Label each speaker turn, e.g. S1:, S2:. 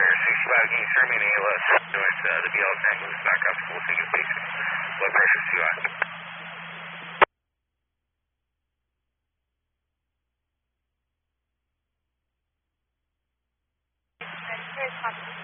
S1: Air 65 King Sherman ALS, noise, the BL Tango is back up full single station. Blood pressure too high.
S2: Very positive.